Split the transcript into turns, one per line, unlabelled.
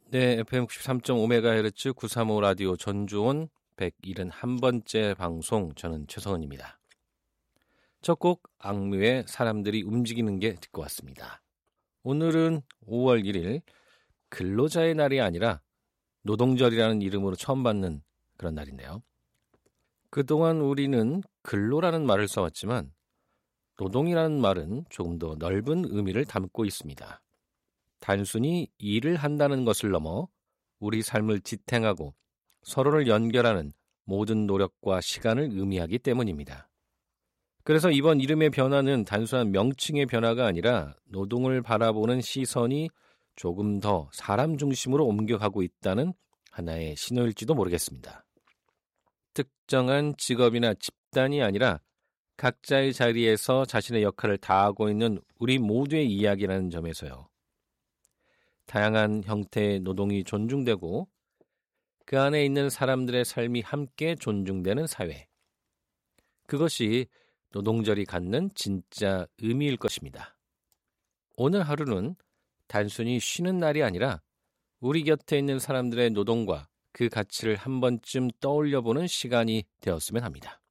네, FM 93.5MHz 935 라디오 전주온 171번째 방송, 저는 최성은입니다. 첫 곡 악뮤의 사람들이 움직이는 게 듣고 왔습니다. 오늘은 5월 1일 근로자의 날이 아니라 노동절이라는 이름으로 처음 받는 그런 날인데요. 그동안 우리는 근로라는 말을 써왔지만 노동이라는 말은 조금 더 넓은 의미를 담고 있습니다. 단순히 일을 한다는 것을 넘어 우리 삶을 지탱하고 서로를 연결하는 모든 노력과 시간을 의미하기 때문입니다. 그래서 이번 이름의 변화는 단순한 명칭의 변화가 아니라 노동을 바라보는 시선이 조금 더 사람 중심으로 옮겨가고 있다는 하나의 신호일지도 모르겠습니다. 특정한 직업이나 집단이 아니라 각자의 자리에서 자신의 역할을 다하고 있는 우리 모두의 이야기라는 점에서요. 다양한 형태의 노동이 존중되고 그 안에 있는 사람들의 삶이 함께 존중되는 사회. 그것이 노동절이 갖는 진짜 의미일 것입니다. 오늘 하루는 단순히 쉬는 날이 아니라 우리 곁에 있는 사람들의 노동과 그 가치를 한 번쯤 떠올려보는 시간이 되었으면 합니다.